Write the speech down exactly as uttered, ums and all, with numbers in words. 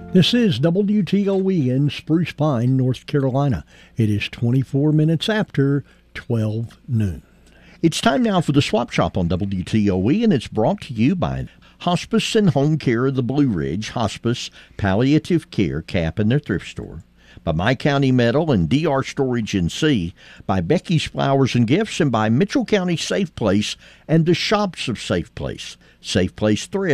This is W T O E in Spruce Pine, North Carolina. It is twenty-four minutes after twelve noon. It's time now for the Swap Shop on W T O E, and it's brought to you by Hospice and Home Care of the Blue Ridge, Hospice, Palliative Care, Cap, and their thrift store. By My County Metal and D R Storage N C, by Becky's Flowers and Gifts, and by Mitchell County Safe Place and the Shops of Safe Place. Safe Place Thrift.